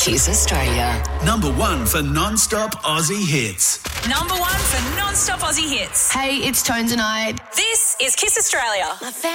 Kiss Australia. Number 1 for non-stop Aussie hits. Number 1 for non-stop Aussie hits. Hey, it's Tones and I. This is Kiss Australia.